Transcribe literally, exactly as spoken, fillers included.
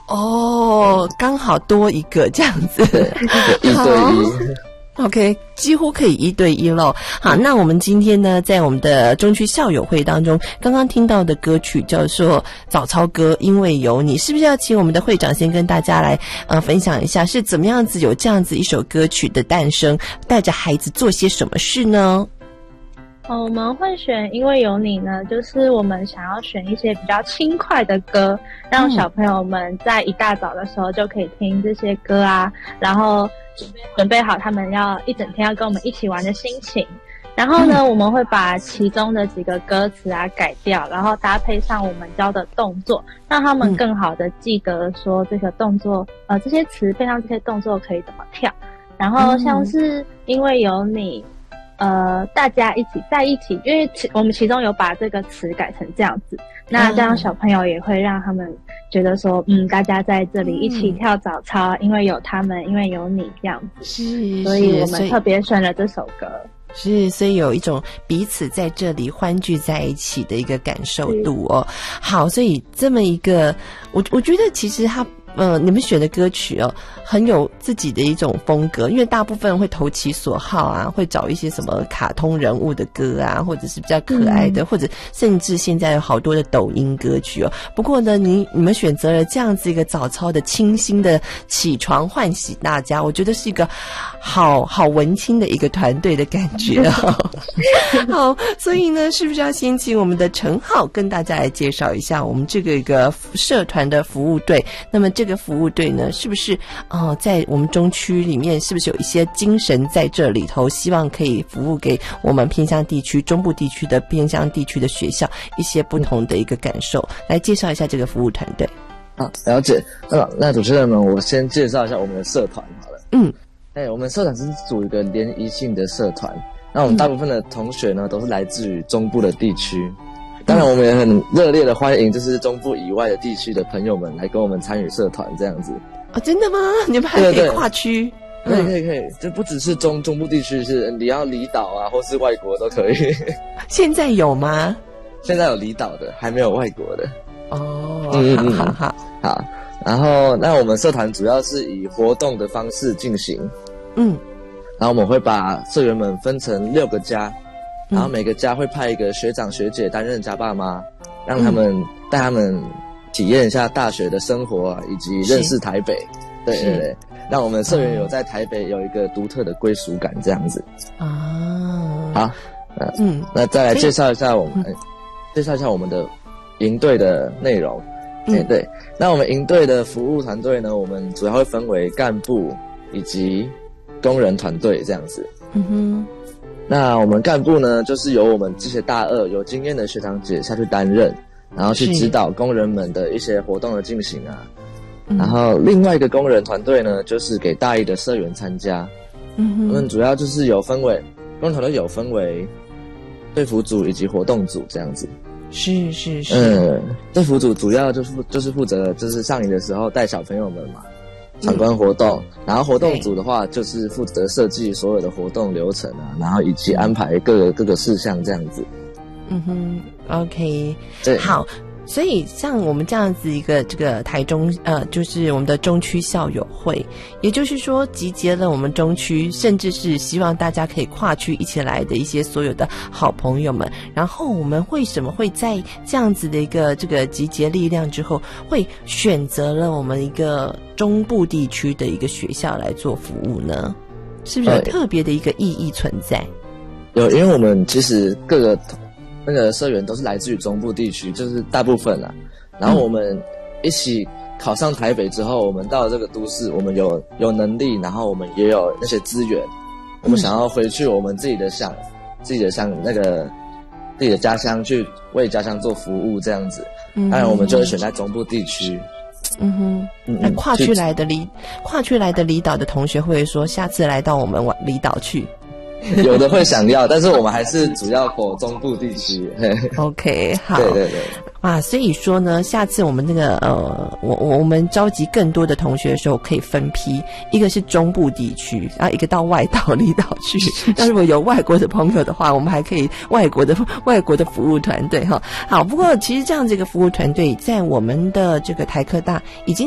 哦，刚好多一个这样子， 一对一。 OK， 几乎可以一对一咯。好，那我们今天呢，在我们的中区校友会当中，刚刚听到的歌曲叫做《早操歌》，因为有你，是不是要请我们的会长先跟大家来呃分享一下，是怎么样子有这样子一首歌曲的诞生，带着孩子做些什么事呢？ 哦，我们会选因为有你呢，就是我们想要选一些比较轻快的歌，让小朋友们在一大早的时候就可以听这些歌啊，然后准备好他们要一整天要跟我们一起玩的心情。然后呢，我们会把其中的几个歌词啊改掉，然后搭配上我们教的动作，让他们更好的记得说这个动作，呃，这些词配上这些动作可以怎么跳。然后像是因为有你。呃，大家一起在一起，因为其我们其中有把这个词改成这样子，那这样小朋友也会让他们觉得说，嗯，大家在这里一起跳早操，嗯、因为有他们，因为有你这样子， 是， 所以我们特别选了这首歌。 是，所以有一种彼此在这里欢聚在一起的一个感受度哦。好，所以这么一个，我我觉得其实它。呃，你们选的歌曲哦，很有自己的一种风格，因为大部分会投其所好啊，会找一些什么卡通人物的歌啊，或者是比较可爱的，嗯、或者甚至现在有好多的抖音歌曲哦。不过呢，你你们选择了这样子一个早操的清新的起床唤醒大家，我觉得是一个好好文青的一个团队的感觉哦。好，所以呢，是不是要先请我们的陈浩跟大家来介绍一下我们这个一个社团的服务队？那么这个服务队呢，是不是呃在我们中区里面是不是有一些精神在这里头，希望可以服务给我们偏乡地区、中部地区的偏乡地区的学校一些不同的一个感受？来介绍一下这个服务团队。 好，了解。那那主持人们，我先介绍一下我们的社团好了。嗯，哎、欸，我们社团是属于一个联谊性的社团。那我们大部分的同学呢，都是来自于中部的地区。当然，我们也很热烈的欢迎，就是中部以外的地区的朋友们来跟我们参与社团这样子。 哦，真的吗？你们还可以跨区？ 可以可以可以，就不只是中中部地区，是你要离岛啊，或是外国都可以。 现在有吗？ 现在有离岛的，还没有外国的。 哦，嗯、好好好好。然后，那我们社团主要是以活动的方式进行。嗯。然后我们会把社员们分成六个家。然后每个家会派一个学长学姐担任家爸妈，让他们带他们体验一下大学的生活啊，以及认识台北。对对对，让我们社员有在台北有一个独特的归属感，这样子。啊，好，呃、嗯，那再来介绍一下我们，嗯、介绍一下我们的营队的内容。嗯、对对，那我们营队的服务团队呢，我们主要会分为干部以及工人团队这样子。嗯哼。那我们干部呢，就是由我们这些大二有经验的学长姐下去担任，然后去指导工人们的一些活动的进行啊。然后另外一个工人团队呢，就是给大一的社员参加。嗯哼，我们主要就是有分为工人团队有分为队服组以及活动组这样子。 是是是。 嗯，队服组主要就是就是负责就是上营的时候带小朋友们嘛。参观活动，嗯、然后活动组的话就是负责设计所有的活动流程啊，然后以及安排各个各个事项这样子。 嗯哼 ，OK， 对，好。所以像我们这样子一个这个台中呃，就是我们的中区校友会，也就是说集结了我们中区，甚至是希望大家可以跨区一起来的一些所有的好朋友们。然后我们为什么会在这样子的一个这个集结力量之后，会选择了我们一个中部地区的一个学校来做服务呢？是不是有特别的一个意义存在？ 有，因为我们其实各个那个社员都是来自于中部地区，就是大部分啦。然后我们一起考上台北之后，我们到了这个都市，我们有有能力，然后我们也有那些资源，我们想要回去我们自己的乡、自己的乡那个自己的家乡去为家乡做服务这样子。当然，我们就会选在中部地区。 嗯哼，那跨区来的离跨区来的离岛的同学会说，下次来到我们离岛去。 有的会想要，但是我们还是主要否中部地区。 OK， 好， 对对对， 啊，所以说呢，下次我们那个呃，我我们召集更多的同学的时候，可以分批，一个是中部地区，然后一个到外岛离岛去。那如果有外国的朋友的话，我们还可以外国的外国的服务团队哈。好，不过其实这样这个服务团队在我们的这个台科大已经